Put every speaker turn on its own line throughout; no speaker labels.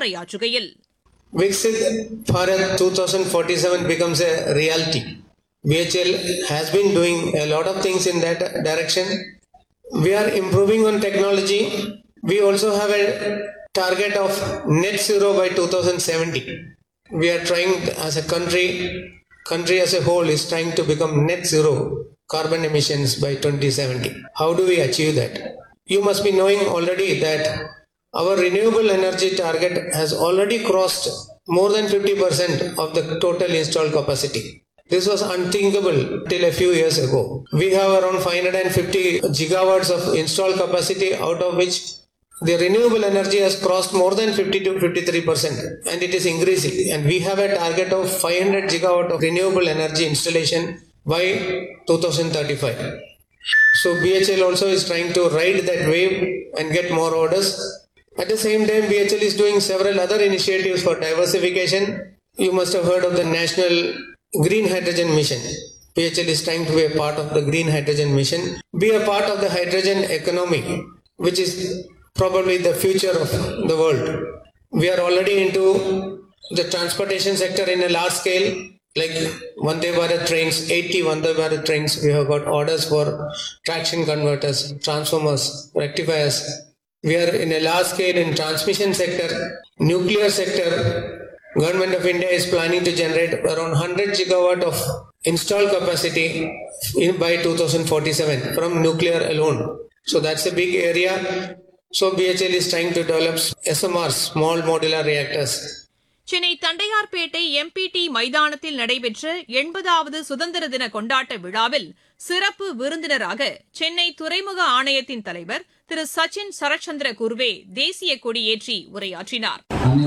உரையாற்றுகையில்,
Viksit Bharat 2047 becomes a reality. BHL has been doing a lot of things in that direction. We are improving on technology. We also have a target of net zero by 2070. We are trying as a country as a whole is trying to become net zero carbon emissions by 2070. How do we achieve that? You must be knowing already that our renewable energy target has already crossed more than 50% of the total installed capacity. This was unthinkable till a few years ago. We have around 550 gigawatts of installed capacity, out of which the renewable energy has crossed more than 50 to 53%, and it is increasing. And we have a target of 500 gigawatt of renewable energy installation by 2035. So BHL also is trying to ride that wave and get more orders. At the same time, BHL is doing several other initiatives for diversification. You must have heard of the National Green Hydrogen Mission. BHL is trying to be a part of the Green Hydrogen Mission, be a part of the hydrogen economy, which is probably the future of the world. We are already into the transportation sector in a large scale, like Vande Bharat trains, 80 Vande Bharat trains. We have got orders for traction converters, transformers, rectifiers. We are in a large scale in transmission sector, nuclear sector. Government of India is planning to generate around 100 gigawatt of installed capacity by 2047 from nuclear alone. So that's a big area. So BHL is trying to develop SMRs, small modular reactors.
Chennai Tondiarpet எம்பிடி மைதானத்தில் நடைபெற்ற 80வது சுதந்திர தின கொண்டாட்ட விழாவில் சிறப்பு விருந்தினராக சென்னை துறைமுக ஆணையத்தின் தலைவர் திரு சச்சின் சரச்சந்திர குர்வே தேசிய கொடியேற்றி உரையாற்றினார்.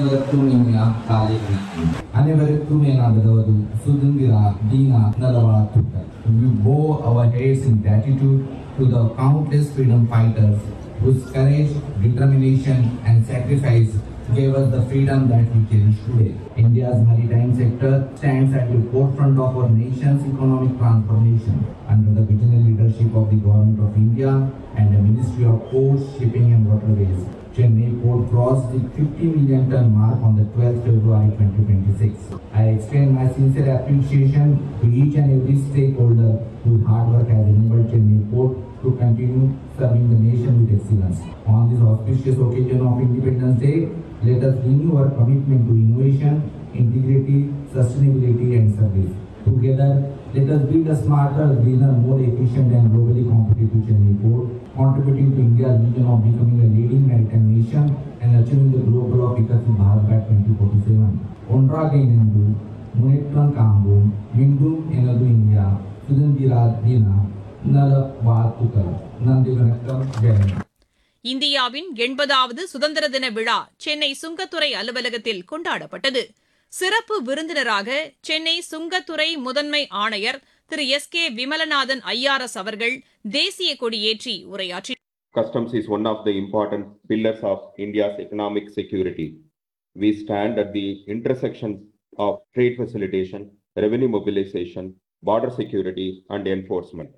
அனைவருக்கும் எனது சுதந்திர தின நல்வாழ்த்துக்கள். We bow our heads in gratitude to the countless freedom fighters whose courage, determination and sacrifice gave us the freedom that we cherish today. India's maritime sector stands at the forefront of our nation's economic transformation. Under the visionary leadership of the Government of India and the Ministry of Ports, Shipping and Waterways, Chennai Port crossed the 50 million ton mark on the 12th February 2026. I extend my sincere appreciation to each and every stakeholder whose hard work has enabled Chennai Port to continue serving the nation with excellence. On this auspicious occasion of Independence Day, let us renew our commitment to innovation, integrity, sustainability and service. Together, let us build a smarter, greener, more efficient and globally competitive Chennai Port, contributing to India's vision of becoming a leading maritime nation and achieving the global of Viksit Bharat by 2047. Onragainendu, Munetran Kambu, Mingum Enadu India, Sudandira Dina, Nala Vatukal, Nandi Vanakkam, Jai.
இந்தியாவின் 80வது சுதந்திர தின விழா சென்னை சுங்கத்துறை அலுவலகத்தில் கொண்டாடப்பட்டது. சிறப்பு விருந்தினராக சென்னை சுங்கத்துறை முதன்மை ஆணையர் திரு எஸ்.கே. விமலநாதன் ஐஆர்எஸ் அவர்கள் தேசிய கொடியேற்றி உரையாற்றினார்.
Customs is one of the important pillars of India's economic security. We stand at the intersection of trade facilitation, revenue mobilization, border security, and enforcement.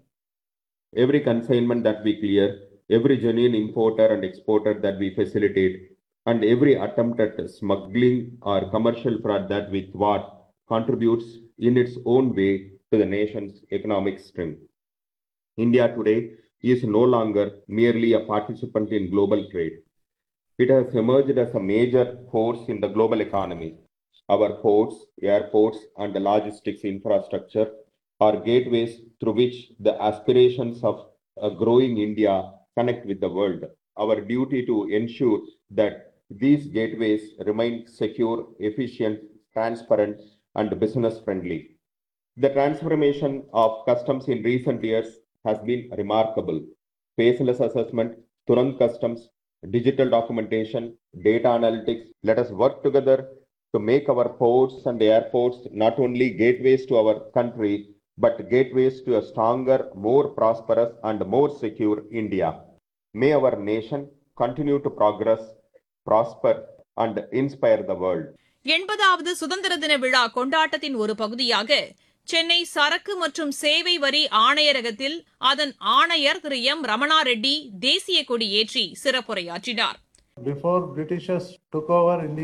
Every consignment that we clear, every genuine importer and exporter that we facilitate, and every attempt at smuggling or commercial fraud that we thwart contributes in its own way to the nation's economic strength. India today is no longer merely a participant in global trade. It has emerged as a major force in the global economy. Our ports, airports, and the logistics infrastructure are gateways through which the aspirations of a growing India connect with the world. Our duty to ensure that these gateways remain secure, efficient, transparent, and business-friendly. The transformation of customs in recent years has been remarkable. Faceless assessment, Turant Customs, digital documentation, data analytics. Let us work together to make our ports and airports not only gateways to our country, but gateways to a stronger, more prosperous, and more secure India. May our nation continue to progress, prosper, and inspire the world.
80வது சுதந்திர தின விழா கொண்டாட்டத்தின் ஒரு பகுதியாக சென்னை சரக்கு மற்றும் சேவை வரி ஆணையரகத்தில் அதன் ஆணையர் திரு எம் ரமணா ரெட்டி தேசிய கொடி ஏற்றி சிறப்புரையாற்றினார்.
Before Britishers took over India,